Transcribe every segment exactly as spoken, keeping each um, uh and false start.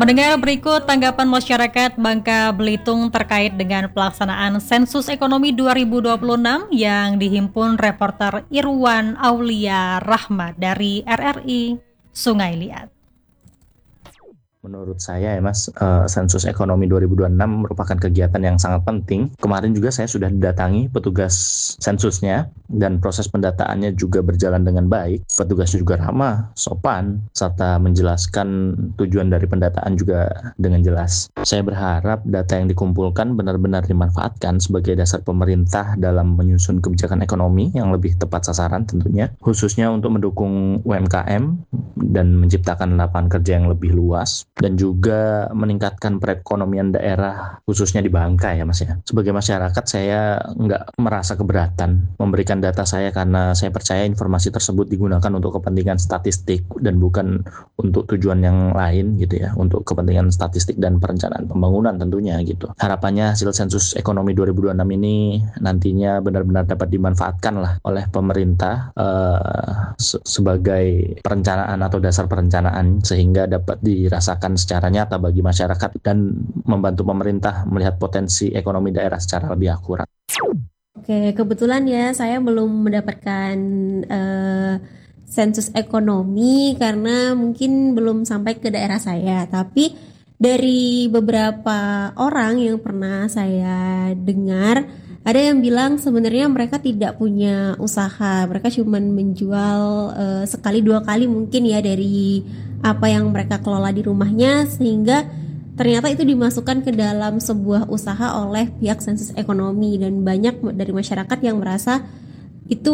Mendengar berikut tanggapan masyarakat Bangka Belitung terkait dengan pelaksanaan sensus ekonomi dua ribu dua puluh enam yang dihimpun reporter Irwan Aulia Rahmat dari R R I Sungai Liat. Menurut saya ya Mas, uh, sensus ekonomi dua ribu dua puluh enam merupakan kegiatan yang sangat penting. Kemarin juga saya sudah didatangi petugas sensusnya dan proses pendataannya juga berjalan dengan baik. Petugasnya juga ramah, sopan, serta menjelaskan tujuan dari pendataan juga dengan jelas. Saya berharap data yang dikumpulkan benar-benar dimanfaatkan sebagai dasar pemerintah dalam menyusun kebijakan ekonomi yang lebih tepat sasaran tentunya, khususnya untuk mendukung U M K M dan menciptakan lapangan kerja yang lebih luas, dan juga meningkatkan perekonomian daerah khususnya di Bangka ya Mas ya. Sebagai masyarakat saya nggak merasa keberatan memberikan data saya karena saya percaya informasi tersebut digunakan untuk kepentingan statistik dan bukan untuk tujuan yang lain gitu ya, untuk kepentingan statistik dan perencanaan pembangunan tentunya gitu. Harapannya hasil sensus ekonomi dua ribu dua puluh enam ini nantinya benar-benar dapat dimanfaatkan lah oleh pemerintah uh, se- sebagai perencanaan atau dasar perencanaan sehingga dapat dirasakan secara nyata bagi masyarakat dan membantu pemerintah melihat potensi ekonomi daerah secara lebih akurat. Oke, kebetulan ya saya belum mendapatkan uh, sensus ekonomi karena mungkin belum sampai ke daerah saya. Tapi dari beberapa orang yang pernah saya dengar, ada yang bilang sebenarnya mereka tidak punya usaha, mereka cuma menjual uh, sekali dua kali mungkin ya dari apa yang mereka kelola di rumahnya, sehingga ternyata itu dimasukkan ke dalam sebuah usaha oleh pihak sensus ekonomi, dan banyak dari masyarakat yang merasa itu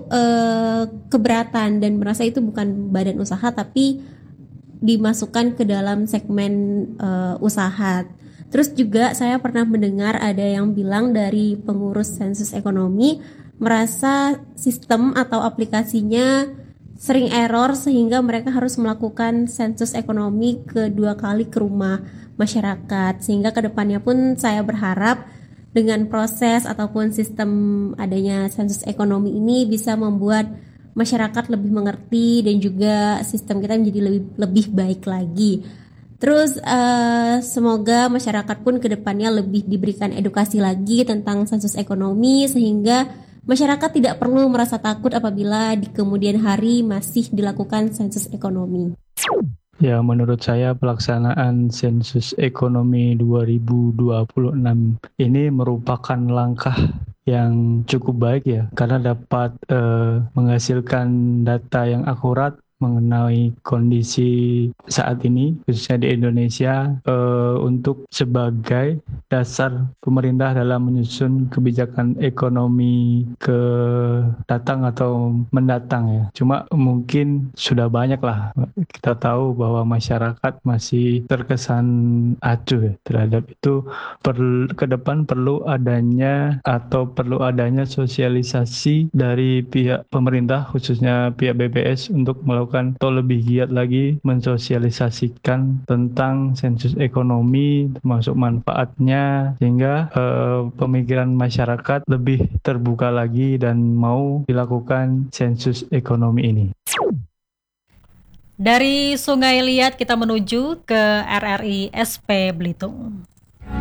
uh, keberatan dan merasa itu bukan badan usaha tapi dimasukkan ke dalam segmen uh, usaha. Terus juga saya pernah mendengar ada yang bilang dari pengurus sensus ekonomi merasa sistem atau aplikasinya sering error sehingga mereka harus melakukan sensus ekonomi kedua kali ke rumah masyarakat. Sehingga kedepannya pun saya berharap dengan proses ataupun sistem adanya sensus ekonomi ini bisa membuat masyarakat lebih mengerti dan juga sistem kita menjadi lebih lebih baik lagi. Terus uh, semoga masyarakat pun kedepannya lebih diberikan edukasi lagi tentang sensus ekonomi sehingga masyarakat tidak perlu merasa takut apabila di kemudian hari masih dilakukan sensus ekonomi. Ya, menurut saya pelaksanaan sensus ekonomi dua ribu dua puluh enam ini merupakan langkah yang cukup baik ya, karena dapat uh, menghasilkan data yang akurat mengenai kondisi saat ini khususnya di Indonesia uh, untuk sebagai dasar pemerintah dalam menyusun kebijakan ekonomi ke datang atau mendatang ya. Cuma mungkin sudah banyak lah kita tahu bahwa masyarakat masih terkesan acuh ya terhadap itu. Per, ke depan perlu adanya atau perlu adanya sosialisasi dari pihak pemerintah khususnya pihak B P S untuk melakukan atau lebih giat lagi mensosialisasikan tentang sensus ekonomi termasuk manfaatnya sehingga eh, pemikiran masyarakat lebih terbuka lagi dan mau dilakukan sensus ekonomi ini. Dari Sungai Liat kita menuju ke R R I S P Belitung.